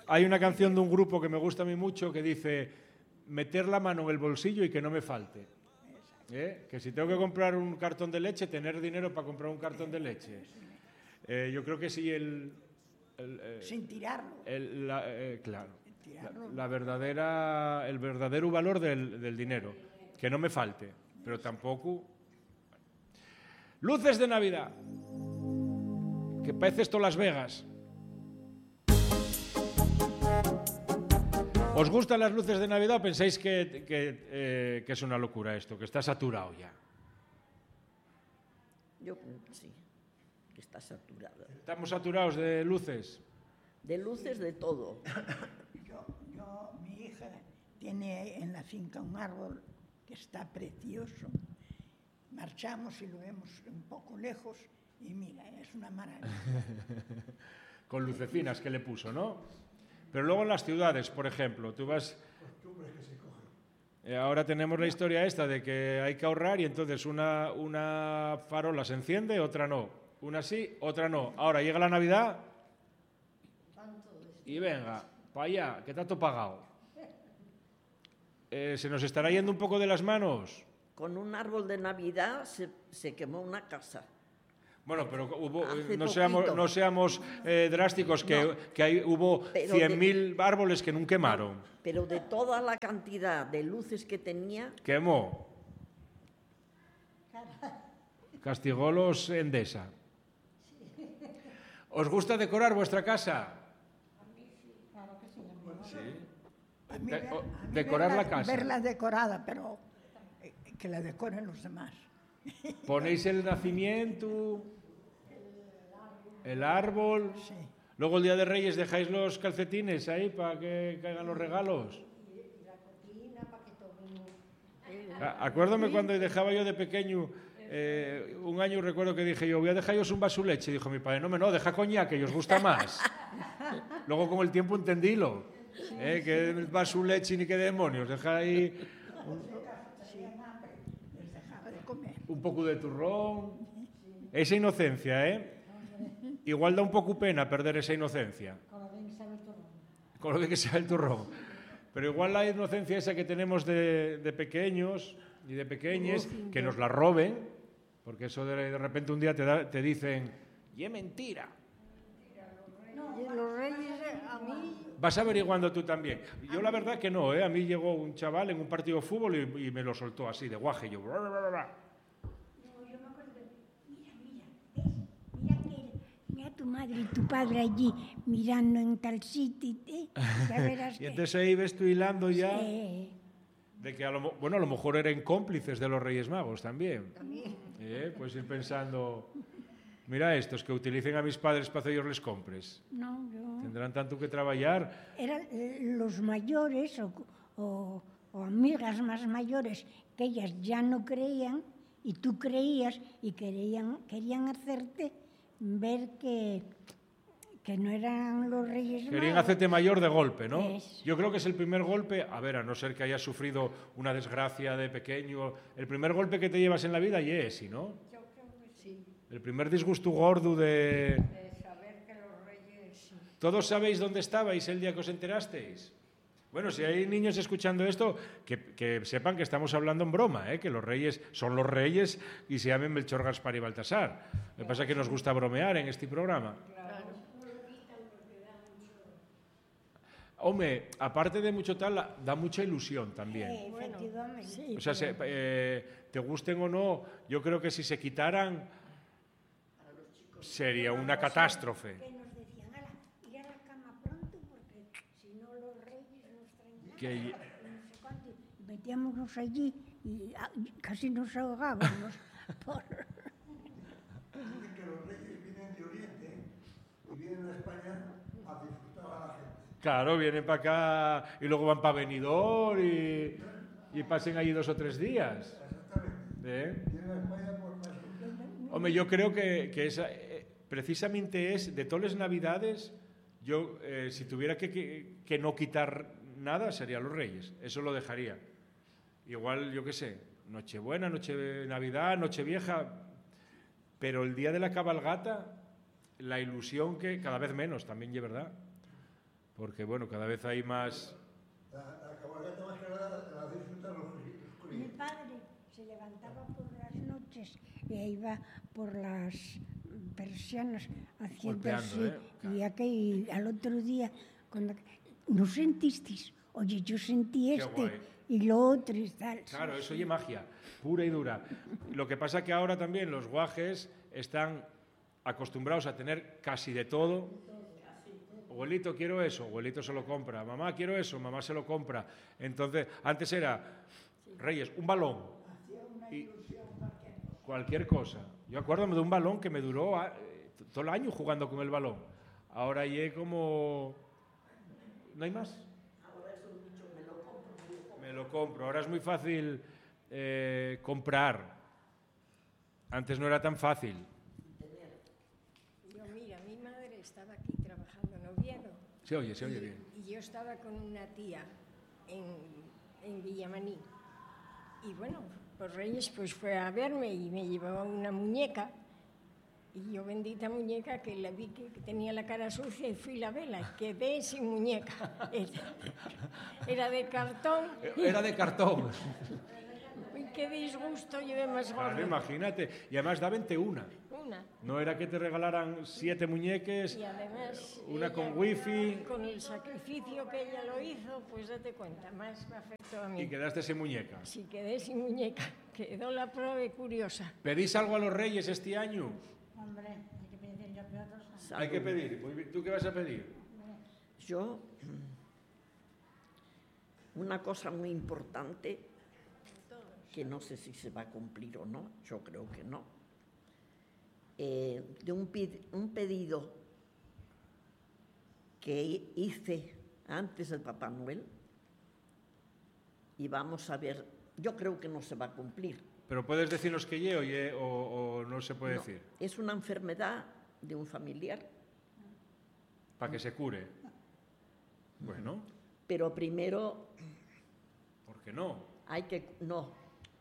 Hay una canción de un grupo que me gusta a mí mucho que dice meter la mano en el bolsillo y que no me falte. Que si tengo que comprar un cartón de leche, tener dinero para comprar un cartón de leche. Yo creo que sí sin tirarlo. Claro. El verdadero valor del dinero. Que no me falte, pero tampoco... Luces de Navidad. Que parece esto Las Vegas. ¿Os gustan las luces de Navidad o pensáis que es una locura esto, que está saturado ya? Yo sí, que está saturado. ¿Estamos saturados de luces? De luces, de todo. Mi hija tiene en la finca un árbol que está precioso. Marchamos y lo vemos un poco lejos y mira, es una maravilla. Con lucecinas que le puso, ¿no? Pero luego en las ciudades, por ejemplo, tú vas... Ahora tenemos la historia esta de que hay que ahorrar y entonces una farola se enciende, otra no. Una sí, otra no. Ahora llega la Navidad y venga, para allá, que está todo pagado. ¿Se nos estará yendo un poco de las manos? Con un árbol de Navidad se quemó una casa. Bueno, pero no seamos drásticos, que hubo 100.000 árboles que nunca quemaron. Pero de toda la cantidad de luces que tenía... Quemó. Castigólos Endesa. ¿Os gusta decorar vuestra casa? A mí sí, claro que sí. ¿Sí? Decorar la casa. Verla decorada, pero que la decoren los demás. ¿Ponéis el nacimiento? El árbol. Sí. Luego el Día de Reyes dejáis los calcetines ahí para que caigan los regalos. Y la cocina para que tomen... Acuérdame cuando dejaba yo de pequeño, un año recuerdo que dije yo, voy a dejaros un vaso de leche. Dijo mi padre, no, deja coñac, que os gusta más. Luego con el tiempo entendílo. Que el vaso de leche ni qué demonios, deja ahí un poco de turrón. Esa inocencia, Igual da un poco pena perder esa inocencia. Con lo bien que sabe el turrón. Con lo bien que sabe el turrón. Pero igual la inocencia esa que tenemos de pequeños y de pequeñes, que nos la roben, porque eso de repente un día te dicen, y es mentira. Y los reyes, a mí... Vas averiguando tú también. Yo la verdad que no, A mí llegó un chaval en un partido de fútbol y me lo soltó así, de guaje, y yo... Yo me acuerdo mira tu madre y tu padre allí mirando en tal sitio, ya verás Y entonces ahí ves tú hilando ya... Sí. De que a lo mejor eran cómplices de los Reyes Magos también. Pues ir pensando, mira estos que utilicen a mis padres para que ellos les compres. No, yo... Tendrán tanto que trabajar. Eran los mayores o amigas más mayores que ellas ya no creían y tú creías y querían hacerte ver que no eran los Reyes Magos. Querían hacerte mayor de golpe, ¿no? Es. Yo creo que es el primer golpe, a no ser que hayas sufrido una desgracia de pequeño, el primer golpe que te llevas en la vida y es ese, ¿no? Yo creo que sí. El primer disgusto gordo de... De saber que los Reyes... ¿Todos sabéis dónde estabais el día que os enterasteis? Bueno, si hay niños escuchando esto, que sepan que estamos hablando en broma, que los reyes son los reyes y se llamen Melchor, Gaspar y Baltasar. Lo que pasa es que nos gusta bromear en este programa. Hombre, aparte de mucho tal, da mucha ilusión también. Efectivamente. Sí, O sea, te gusten o no, yo creo que si se quitaran sería una catástrofe. que nos decían, ala, ir a la cama pronto porque si no los Reyes nos traen nada. Que- No sé cuánto. Y metíamos allí y casi nos ahogábamos. Dicen que los reyes vienen de Oriente y vienen a España a disfrutar a la gente. Claro, vienen para acá y luego van para Benidorm y pasen allí 2 o 3 días. Exactamente. Vienen a España por más. Hombre, yo creo que esa, precisamente es, de todas las Navidades, yo, si tuviera que no quitar nada, serían los Reyes. Eso lo dejaría. Igual, yo qué sé, Nochebuena, Navidad, Nochevieja, pero el día de la cabalgata, la ilusión que cada vez menos, también es verdad. porque bueno, cada vez hay más... La cabalgata más que nada la disfrutan los Mi críos. padre se levantaba por las noches e iba por las persianas haciendo Golpeando, así. Y al otro día, cuando, ¿no sentisteis? Oye, yo sentí Qué guay. y lo otro y tal. Claro, eso es magia, pura y dura. Lo que pasa que ahora también los guajes están acostumbrados a tener casi de todo. Abuelito, quiero eso, abuelito se lo compra. Mamá, quiero eso, mamá se lo compra. Entonces, antes era, Reyes, un balón. Y cualquier cosa. Yo acuérdame de un balón que me duró todo el año jugando con el balón. Ahora ya como... ¿No hay más? Me lo compro. Ahora es muy fácil comprar. Antes no era tan fácil. Yo, mira, mi madre estaba aquí trabajando en Oviedo. Se oye bien. Y yo estaba con una tía en Villamaní. Y bueno, por Reyes pues fue a verme y me llevaba una muñeca. Y yo, bendita muñeca, que la vi que tenía la cara sucia y fui a verla. Y quedé sin muñeca. Era de cartón. Era de cartón. Uy, qué disgusto, llevé más Claro, gordo. imagínate. Y además daban una. Una. No era que te regalaran 7 muñeques, Y además, una con ella, wifi con el sacrificio que ella lo hizo, pues date cuenta, más me afectó a mí. y quedaste sin muñeca. Si quedé sin muñeca, quedó la prueba curiosa. ¿Pedís algo a los Reyes este año? Hombre, hay que pedir yo otros. Hay que pedir. Muy bien. ¿Tú qué vas a pedir? Yo, una cosa muy importante, que no sé si se va a cumplir o no, yo creo que no, de un pedido que hice antes del Papá Noel, y vamos a ver, yo creo que no se va a cumplir. Pero puedes decirnos que oye, o no se puede No, decir, es una enfermedad de un familiar, para que se cure. Bueno, pero primero ¿por qué no? hay que... No,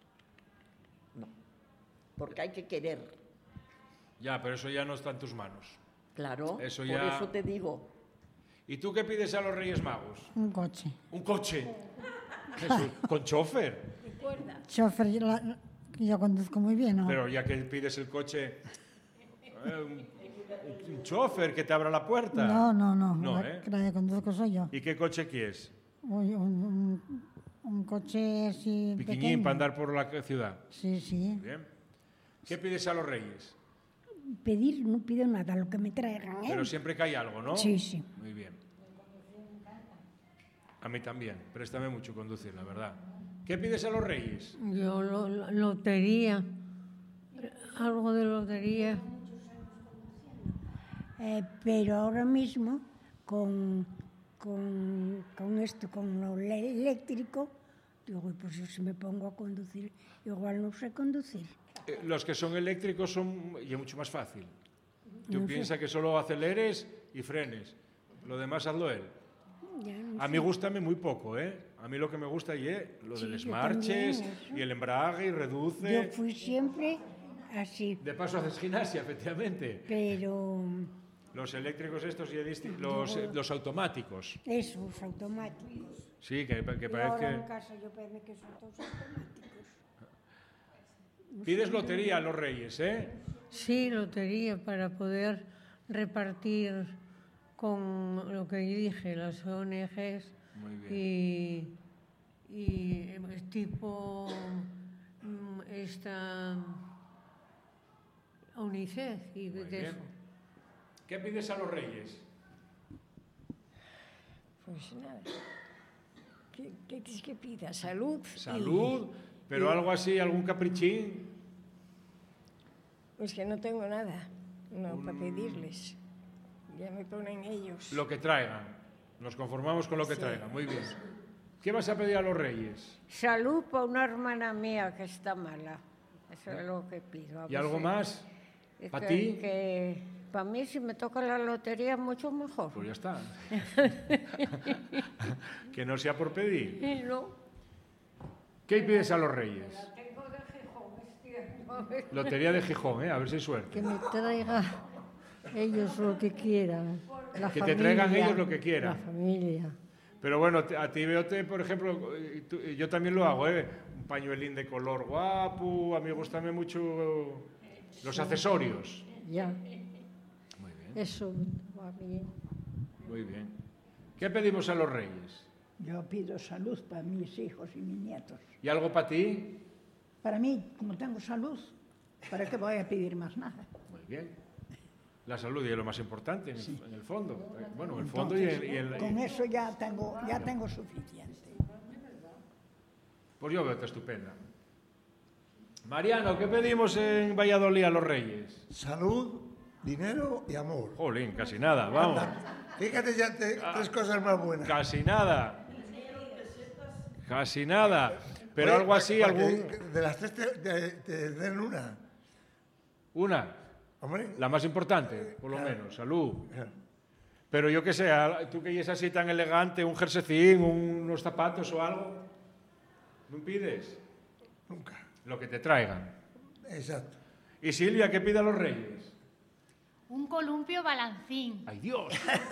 porque hay que querer. Ya, pero eso ya no está en tus manos. Claro, Eso por ya- eso te digo. ¿Y tú qué pides a los Reyes Magos? Un coche. Un coche. Jesús, con chofer. Recuerda, Chofer, yo conduzco muy bien, ¿no? Pero ya que pides el coche, un chofer que te abra la puerta. No. No, La que conduzco soy yo. ¿Y qué coche quieres? Uy, un coche así Piquiñín pequeño. para andar por la ciudad. Sí. Bien. ¿Qué pides a los Reyes? Pedir no pido nada, lo que me traigan, ¿eh? Pero siempre que hay algo, ¿no? Sí. Muy bien. A mí también. Préstame mucho conducir, la verdad. ¿Qué pides a los Reyes? Yo lotería, algo de lotería. Pero ahora mismo, con esto, con lo eléctrico, digo, pues yo si me pongo a conducir, igual no sé conducir. Los que son eléctricos son y es mucho más fácil. Tú No sé. piensas que solo aceleres y frenes. Lo demás hazlo él. Ya no A sé. mí gustame muy poco, ¿eh? A mí lo que me gusta es lo Sí, de los yo marches también, eso. y el embrague y reduce. Yo fui siempre así, De paso haces gimnasia, efectivamente. pero Los eléctricos estos y los automáticos. esos automáticos. Sí, que Y ahora en parece casa yo pensé que son todos automáticos. que... Pides lotería a los Reyes, ¿eh? Sí, lotería para poder repartir con lo que dije, las ONGs Muy bien. y tipo esta UNICEF y Muy de bien. eso. ¿Qué pides a los Reyes? pues nada. ¿Qué quieres que pida? Salud. Salud, pero algo así, algún caprichín. Pues que no tengo nada, no, para pedirles. Ya me ponen ellos. Lo que traigan. Nos conformamos con lo que Sí. traigan. Muy bien. ¿Qué vas a pedir a los Reyes? Salud para una hermana mía que está mala. Eso es lo que pido. ¿Y algo más? Es ¿Pa' que- ti? Que para mí, si me toca la lotería, mucho mejor. Pues ya está. Que no sea por pedir. Y no, ¿Qué pides a los Reyes? tengo de Gijón este año. Lotería de Gijón, ¿eh? A ver si hay suerte. Que me traiga ellos lo que quieran. La Que familia, te traigan ellos lo que quieran. La familia. Pero bueno, a ti veote, por ejemplo, yo también lo hago, un pañuelín de color guapo, a mí me gustan mucho los accesorios. Ya, Muy bien, eso va bien. muy bien. ¿Qué pedimos a los reyes? Yo pido salud para mis hijos y mis nietos. ¿Y algo para ti? Para mí, como tengo salud, ¿para qué voy a pedir más nada? Muy bien. La salud es lo más importante en el fondo. Bueno, en el fondo y en Con eso ya tengo suficiente. Pues yo veo que estupenda. Mariano, ¿qué pedimos en Valladolid a los reyes? Salud, dinero y amor. Jolín, casi nada, vamos. Fíjate ya tres cosas más buenas. Casi nada. Casi nada. Pero Oye, algo así, para algún... que de las tres te den una. Una, Hombre. la más importante, por lo menos, salud. Claro. Pero yo qué sé, tú que eres así tan elegante, un jerseycín, unos zapatos o algo, ¿no pides? Nunca. Lo que te traigan. Exacto. ¿Y Silvia, qué pide a los reyes? Un columpio balancín. ¡Ay, Dios!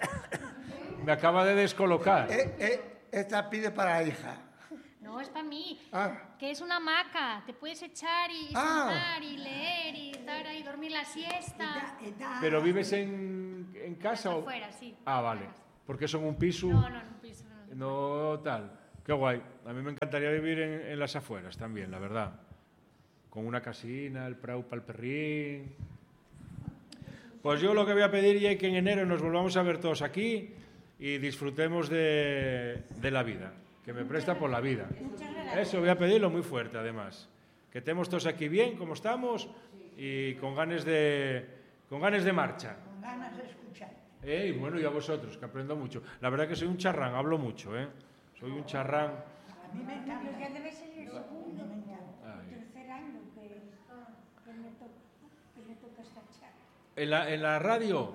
Me acaba de descolocar. Esta pide para la hija. No, es para mí. Ah. Que es una hamaca. Te puedes echar y sentar y leer y estar ahí, dormir la siesta. ¿Pero vives en casa o...? Afuera, sí. Ah, vale. Porque son un piso... No, en un piso. No tal. Qué guay. A mí me encantaría vivir en las afueras también, la verdad. Con una casina, el prau para el perrín. Pues yo lo que voy a pedir es que en enero nos volvamos a ver todos aquí y disfrutemos de la vida, que me presta por la vida. Eso voy a pedirlo muy fuerte, además. Que estemos todos aquí bien, como estamos, y con ganas de marcha. Con ganas de escuchar. Y bueno, y a vosotros, que aprendo mucho. La verdad que soy un charrán, hablo mucho, Soy un charrán. A mí me encanta. Ya debe ser el segundo, Ay. el tercer año que me toca esta charla. En la radio,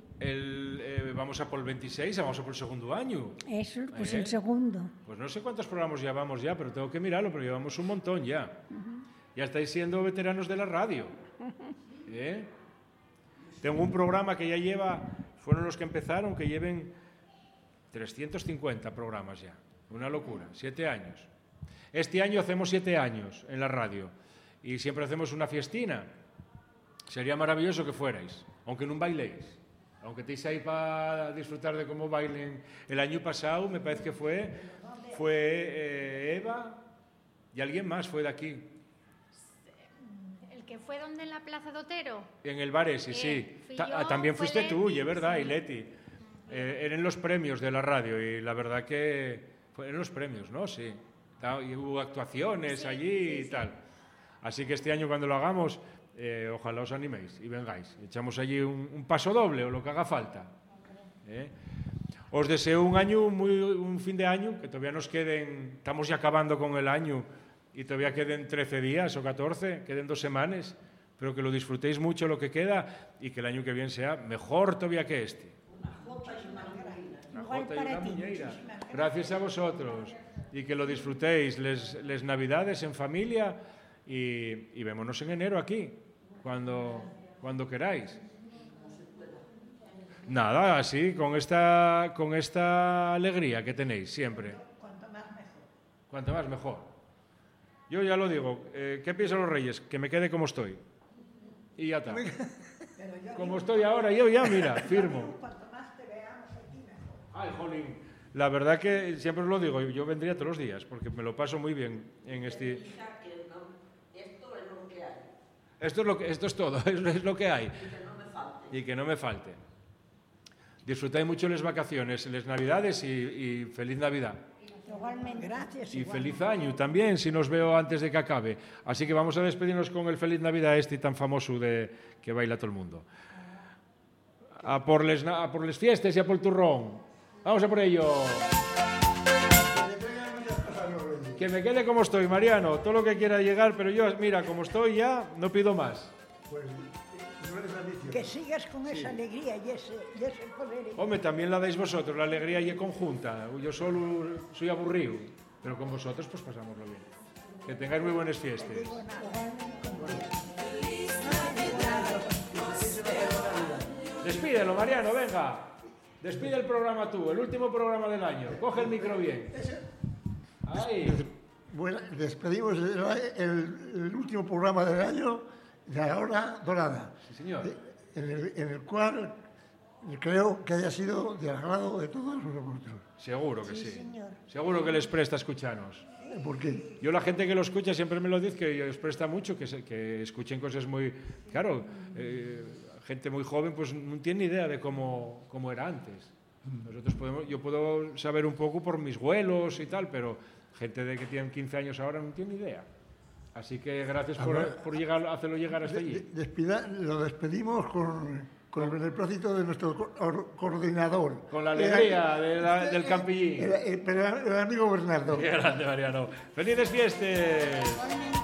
vamos a por el 26, vamos a por el segundo año. Eso, pues el segundo. Pues no sé cuántos programas llevamos ya, pero tengo que mirarlo, pero llevamos un montón ya. Ya estáis siendo veteranos de la radio. Tengo un programa que ya fueron los que empezaron, que lleven 350 programas ya. Una locura, 7 años. Este año hacemos 7 años en la radio y siempre hacemos una fiestina. Sería maravilloso que fuerais, aunque no bailéis. Aunque estéis ahí para disfrutar de cómo bailen. El año pasado me parece que fue Eva y alguien más fue de aquí. ¿El que fue donde en la Plaza de Otero? En el bar ese, sí. Fui yo, También fue fuiste tú, Leti, y es verdad, sí. y Leti. Eran los premios de la radio y la verdad que fueron los premios, ¿no? Sí. Y hubo actuaciones allí y tal. Así que este año cuando lo hagamos, ojalá os animéis y vengáis. Echamos allí un paso doble o lo que haga falta. Os deseo un fin de año, que todavía nos queden, estamos ya acabando con el año y todavía queden 13 días o 14, queden 2 semanas, pero que lo disfrutéis mucho lo que queda y que el año que viene sea mejor todavía que este. Una jota y una muñeira. Gracias a vosotros y que lo disfrutéis les navidades en familia y vémonos en enero aquí, cuando queráis. Nada, así, con esta alegría que tenéis siempre. Cuanto más mejor. Yo ya lo digo, ¿qué piensan los reyes? Que me quede como estoy. Y ya está. Como estoy ahora, yo ya, mira, firmo. Ay, jolín. La verdad que siempre os lo digo, yo vendría todos los días, porque me lo paso muy bien en este... Esto es todo, es lo que hay. Y que no me falte. Disfrutáis mucho las vacaciones, las navidades y feliz Navidad. Igualmente. Gracias. Y feliz año también, si nos veo antes de que acabe. Así que vamos a despedirnos con el feliz Navidad tan famoso que baila todo el mundo. A por les fiestas y a por el turrón. Vamos a por ello. Que me quede como estoy, Mariano. Todo lo que quiera llegar, pero yo, mira, como estoy ya, no pido más. Pues no eres ambicioso. Que sigas con esa alegría y ese poder. Hombre, también la dais vosotros, la alegría y conjunta. Yo solo soy aburrido, pero con vosotros pues pasámoslo bien. Que tengáis muy buenas fiestas. Despídelo, Mariano, venga. Despide el programa tú, el último programa del año. Coge el micro bien. Ahí. Bueno, despedimos el último programa del año de la Hora Dorada. Sí, señor. En el cual creo que haya sido de agrado de todos nosotros. Seguro que sí. Señor. Seguro que les presta escucharnos. ¿Por qué? Yo la gente que lo escucha siempre me lo dice, que les presta mucho, que escuchen cosas muy... Claro, gente muy joven pues no tiene ni idea de cómo era antes. Yo puedo saber un poco por mis vuelos y tal, pero gente de que tienen 15 años ahora no tiene ni idea. Así que gracias por hacerlo llegar hasta allí. Lo despedimos con el beneplácito de nuestro coordinador. Con la alegría del Campillín. El amigo Bernardo. Qué grande, Mariano. ¡Felices fiestas!